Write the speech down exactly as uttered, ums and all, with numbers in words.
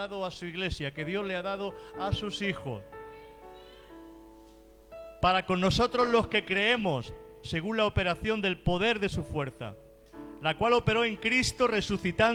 dado a su iglesia, que Dios le ha dado a sus hijos. Para con nosotros los que creemos, según la operación del poder de su fuerza, la cual operó en Cristo resucitando